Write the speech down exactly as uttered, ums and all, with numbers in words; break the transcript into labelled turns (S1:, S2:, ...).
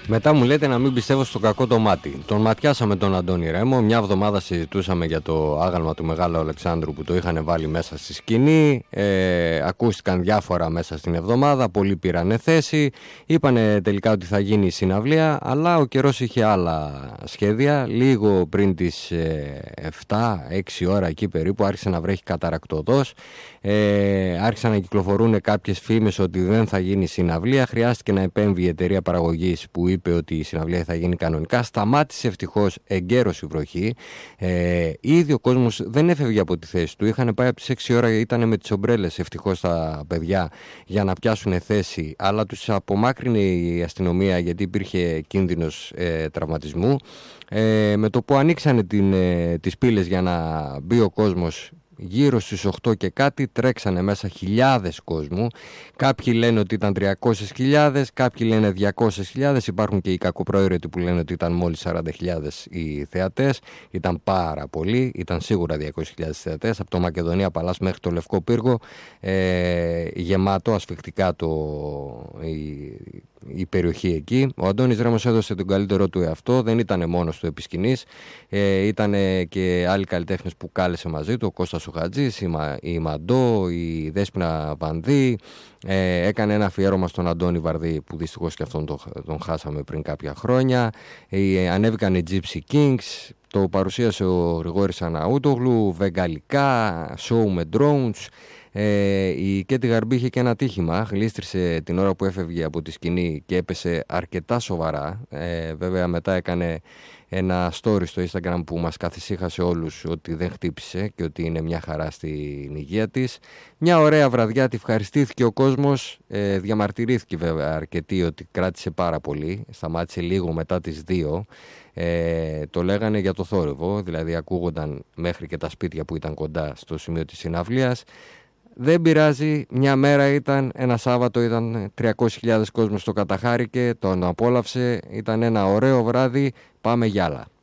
S1: Μετά μου λέτε να μην πιστεύω στο κακό το μάτι. Τον ματιάσαμε τον Αντώνη Ρέμο. Μια εβδομάδα συζητούσαμε για το άγαλμα του Μεγάλου Αλεξάνδρου που το είχαν βάλει μέσα στη σκηνή. Ε, ακούστηκαν διάφορα μέσα στην εβδομάδα. Πολλοί πήρανε θέση. Είπανε τελικά ότι θα γίνει η συναυλία. Αλλά ο καιρός είχε άλλα σχέδια. Λίγο πριν τις εφτά έξι ώρα εκεί περίπου άρχισε να βρέχει καταρακτωδώς. Ε, άρχισαν να κυκλοφορούν κάποιες φήμες ότι δεν θα γίνει συναυλία. Χρειάστηκε να επέμβει η εταιρεία παραγωγής που είπε ότι η συναυλία θα γίνει κανονικά. Σταμάτησε ευτυχώς εγκαίρως η βροχή. Ε, ήδη ο κόσμος δεν έφευγε από τη θέση του. Είχαν πάει από τις έξι ώρα, ήταν με τις ομπρέλες ευτυχώς τα παιδιά για να πιάσουν θέση, αλλά τους απομάκρυνε η αστυνομία γιατί υπήρχε κίνδυνος ε, τραυματισμού. Ε, με το που ανοίξανε την, ε, τις πύλες για να μπει ο κόσμος, γύρω στις οκτώ και κάτι τρέξανε μέσα χιλιάδες κόσμου. Κάποιοι λένε ότι ήταν τριακόσιες χιλιάδες, κάποιοι λένε διακόσιες χιλιάδες. Υπάρχουν και οι κακοπροαίρετοι που λένε ότι ήταν μόλις σαράντα χιλιάδες οι θεατές. Ήταν πάρα πολλοί, ήταν σίγουρα διακόσιες χιλιάδες θεατές. Από το Μακεδονία Παλάς μέχρι το Λευκό Πύργο, ε, γεμάτο ασφικτικά το, η, η περιοχή εκεί. Ο Αντώνης Ρέμος έδωσε τον καλύτερό του εαυτό, δεν ήταν μόνος του επί σκηνής. Ε, ήταν και άλλοι καλλιτέχνες που κάλεσε μαζί του, ο Κώστας ο Χατζής, η, Μα, η Μαντό, η Δέσποινα Βανδύ. Ε, έκανε ένα αφιέρωμα στον Αντώνη Βαρδί που δυστυχώς και αυτόν τον, τον χάσαμε πριν κάποια χρόνια. Ε, ανέβηκαν οι Gypsy Kings, το παρουσίασε ο Γρηγόρης Αναούτογλου, βεγγαλικά, show με drones. Ε, η Κέτη Γαρμπή είχε και ένα τύχημα, γλίστρισε την ώρα που έφευγε από τη σκηνή και έπεσε αρκετά σοβαρά. Ε, βέβαια μετά έκανε ένα story στο Instagram που μας καθησύχασε όλους ότι δεν χτύπησε και ότι είναι μια χαρά στην υγεία της. Μια ωραία βραδιά, τη ευχαριστήθηκε ο κόσμος, ε, διαμαρτυρήθηκε βέβαια αρκετή ότι κράτησε πάρα πολύ, σταμάτησε λίγο μετά τις δύο. Ε, το λέγανε για το θόρυβο, δηλαδή ακούγονταν μέχρι και τα σπίτια που ήταν κοντά στο σημείο της συναυλίας. Δεν πειράζει, μια μέρα ήταν, ένα Σάββατο ήταν τριακόσιες χιλιάδες κόσμος στο καταχάρηκε, τον απόλαυσε, ήταν ένα ωραίο βράδυ, πάμε για άλλα.